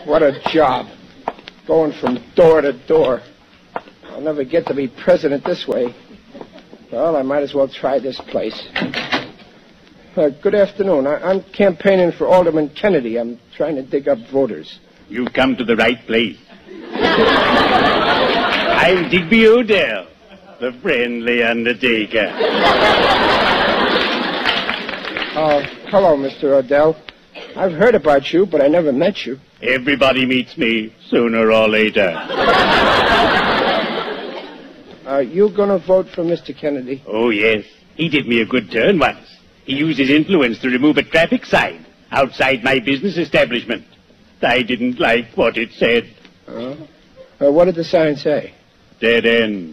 What a job. Going from door to door. I'll never get to be president this way. Well, I might as well try this place. Good afternoon. I'm campaigning for Alderman Kennedy. I'm trying to dig up voters. You've come to the right place. I'm Digby O'Dell, the friendly undertaker. Hello, Mr. O'Dell. I've heard about you, but I never met you. Everybody meets me sooner or later. Are you going to vote for Mr. Kennedy? Oh, yes. He did me a good turn once. He used his influence to remove a traffic sign outside my business establishment. I didn't like what it said. What did the sign say? Dead end.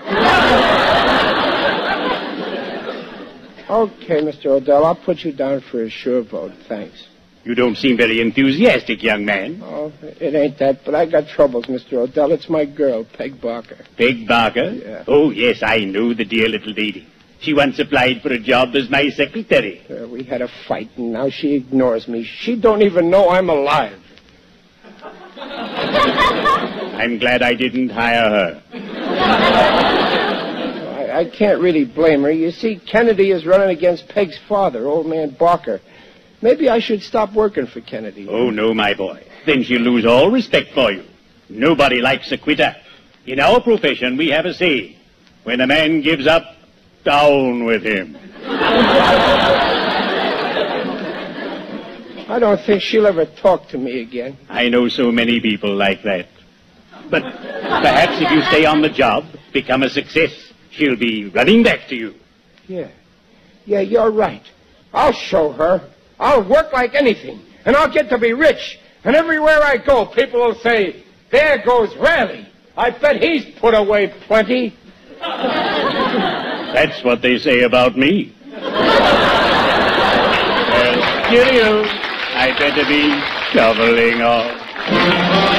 Okay, Mr. O'Dell, I'll put you down for a sure vote. Thanks. You don't seem very enthusiastic, young man. Oh, it ain't that, but I got troubles, Mr. O'Dell. It's my girl, Peg Barker. Peg Barker? Yeah. Oh, yes, I know the dear little lady. She once applied for a job as my secretary. We had a fight, and now she ignores me. She don't even know I'm alive. I'm glad I didn't hire her. I can't really blame her. You see, Kennedy is running against Peg's father, old man Barker. Maybe I should stop working for Kennedy. Oh, no, my boy. Then she'll lose all respect for you. Nobody likes a quitter. In our profession, we have a saying. When a man gives up, down with him. I don't think she'll ever talk to me again. I know so many people like that. But perhaps if you stay on the job, become a success, she'll be running back to you. Yeah, you're right. I'll show her. I'll work like anything, and I'll get to be rich. And everywhere I go, people will say, there goes Raleigh. I bet he's put away plenty. That's what they say about me. Well, cheerio. I better be shoveling off.